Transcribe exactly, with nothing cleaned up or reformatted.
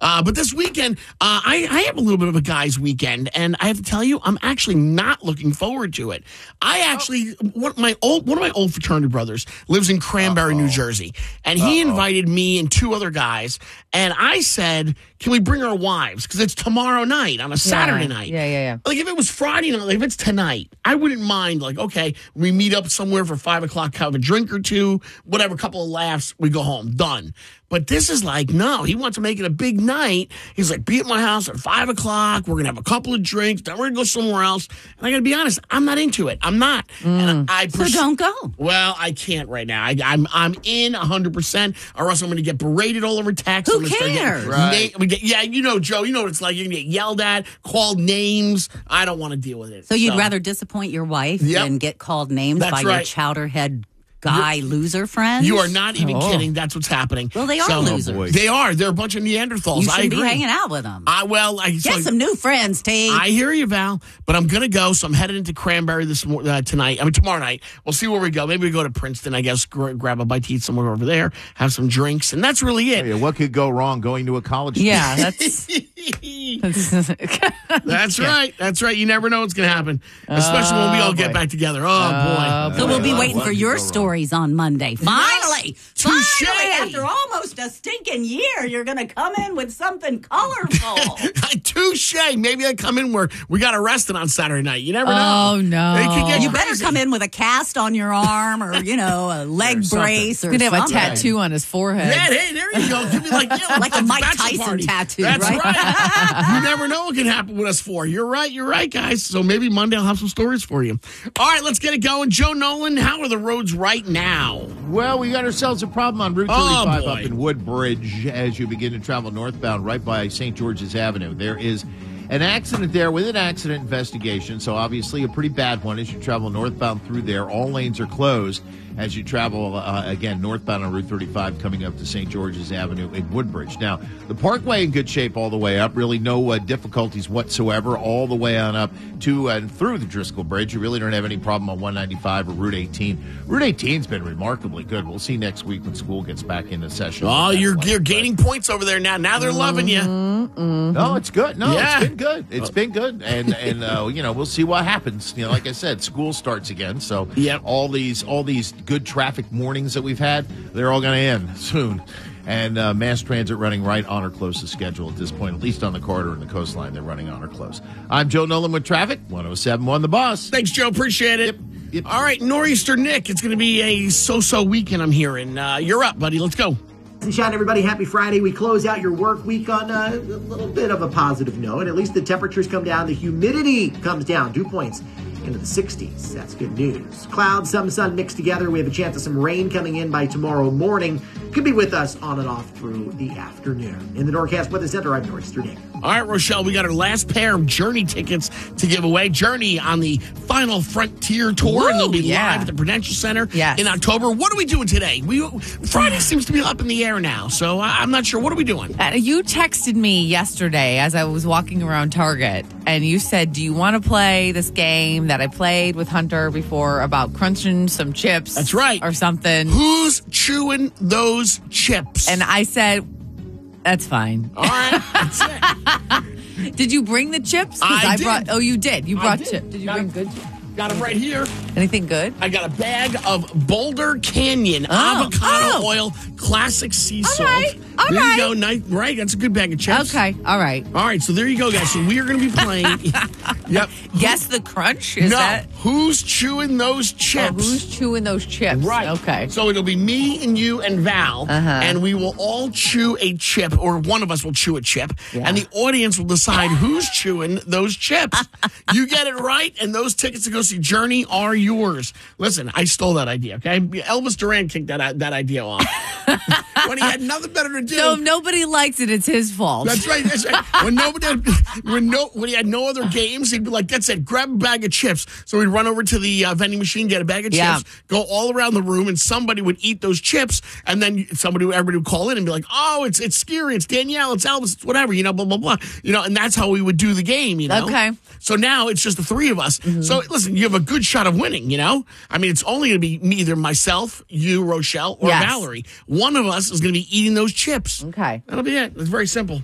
Uh, but this weekend, uh, I, I have a little bit of a guy's weekend, and I have to tell you, I'm actually not looking forward to it. I actually, one of my old one of my old fraternity brothers lives in Cranberry, Uh-oh. New Jersey, and he Uh-oh. invited me and two other guys, and I said, can we bring our wives? Because it's tomorrow night on a Saturday yeah. night. Yeah, yeah, yeah. Like, if it was Friday night, like if it's tonight, I wouldn't mind, like, okay, we meet up somewhere for five o'clock, have a drink or two, whatever, couple of laughs, we go home, done. But this is like, no, he wants to make it a big night. He's like, be at my house at five o'clock. We're going to have a couple of drinks. Then we're going to go somewhere else. And I got to be honest, I'm not into it. I'm not. Mm. And I pers- so don't go. Well, I can't right now. I, I'm I'm in one hundred percent, or else I'm going to get berated all over text. Who cares? Right. Na- get, yeah, you know, Joe, you know what it's like. You're going to get yelled at, called names. I don't want to deal with it. So you'd so. rather disappoint your wife yep. than get called names That's by right. your chowderhead guy You're, loser friends? You are not even oh. kidding. That's what's happening. Well, they are so, losers. They are. They're a bunch of Neanderthals. You shouldn't I agree. be hanging out with them. I well, I get so, some new friends, T. I hear you, Val, but I'm gonna go. So I'm headed into Cranberry this mo- uh, tonight. I mean tomorrow night. We'll see where we go. Maybe we go to Princeton. I guess gr- grab a bite to eat somewhere over there. Have some drinks, and that's really it. Oh, yeah, what could go wrong going to a college? Yeah, that's. That's right. That's right. You never know what's going to happen, especially when we all get back together. Oh, uh, boy. So we'll be uh, waiting for your stories wrong? on Monday. Finally. Touché. Finally, after almost a stinking year, you're going to come in with something colorful. Touche. Maybe I come in where we got arrested on Saturday night. You never know. Oh, no. It could get you crazy. better come in with a cast on your arm or, you know, a leg or brace or He's going to have a something. tattoo on his forehead. Yeah, hey, there you go. Give me like, you know, like a Mike bachelor Tyson party. tattoo, That's right? right. You never know what can happen with us four. You're right. You're right, guys. So maybe Monday I'll have some stories for you. All right, let's get it going. Joe Nolan, how are the roads right now? Well, we got ourselves a problem on Route Oh, thirty-five boy. up in Woodbridge as you begin to travel northbound right by Saint George's Avenue. There is an accident there with an accident investigation, so obviously a pretty bad one as you travel northbound through there. All lanes are closed as you travel, uh, again, northbound on Route thirty-five coming up to Saint George's Avenue in Woodbridge. Now, the Parkway in good shape all the way up. Really no uh, difficulties whatsoever all the way on up to and through the Driscoll Bridge. You really don't have any problem on one ninety-five or Route eighteen. Route eighteen's been remarkably good. We'll see next week when school gets back into session. Oh, you're, like, you're gaining points over there now. Now they're loving you. Mm-hmm. No, it's good. No, Yeah. it's been good. It's been good, and and uh, you know we'll see what happens. You know, like I said, school starts again, so Yep. all these all these good traffic mornings that we've had, they're all going to end soon. And uh, mass transit running right on or close to schedule at this point, at least on the corridor and the coastline. They're running on or close. I'm Joe Nolan with traffic. one oh seven point one The Boss. Thanks, Joe. Appreciate it. Yep, yep. All right, Nor'easter Nick. It's going to be a so-so weekend, I'm hearing. Uh, you're up, buddy. Let's go. Sunshine, everybody. Happy Friday. We close out your work week on a, a little bit of a positive note. At least the temperatures come down. The humidity comes down. Dew points into the sixties. That's good news. Clouds, some sun mixed together. We have a chance of some rain coming in by tomorrow morning. Could be with us on and off through the afternoon. In the Norcast Weather Center, I'm Nor'easter Nick. All right, Rochelle, we got our last pair of Journey tickets to give away. Journey on the Final Frontier Tour, Woo, and they'll be yeah. live at the Prudential Center Yes. in October. What are we doing today? We Friday seems to be up in the air now, so I, I'm not sure. What are we doing? Uh, you texted me yesterday as I was walking around Target, and you said, do you want to play this game that I played with Hunter before about crunching some chips? That's right. Or something. Who's chewing those chips? And I said, that's fine. All right, that's it. Did you bring the chips? 'Cause I did. brought. Oh, you did. You I brought did. chips. Did you Got bring it. good chips? Got them right here. Anything good? I got a bag of Boulder Canyon Oh. avocado Oh. oil classic sea All salt. right. All there right. you go. Nice, right? That's a good bag of chips. Okay. All right. All right, so there you go, guys. So we are going to be playing. Yep. Guess the crunch? Is no, that? who's chewing those Oh, chips? who's chewing those chips? Right. Okay. So it'll be me and you and Val, Uh-huh. and we will all chew a chip, or one of us will chew a chip, Yeah. and the audience will decide who's chewing those chips. You get it right, and those tickets to go see Journey are yours. Listen, I stole that idea, okay? Elvis Duran kicked that that idea off. When he had nothing better to do. So if nobody likes it, it's his fault. That's right. That's right. When nobody, when no, when he had no other games, he'd be like, "That's it. Grab a bag of chips." So we'd run over to the uh, vending machine, get a bag of Yeah. chips, go all around the room, and somebody would eat those chips, and then somebody, everybody would call in and be like, "Oh, it's it's Scary, it's Danielle, it's Elvis, it's whatever," you know, blah blah blah, you know, and that's how we would do the game, you know. Okay. So now it's just the three of us. So listen, you have a good shot of winning, you know. I mean, it's only going to be me, either myself, you, Rochelle, or Yes. Valerie. One of us is going to be eating those chips. Okay. That'll be it. It's very simple.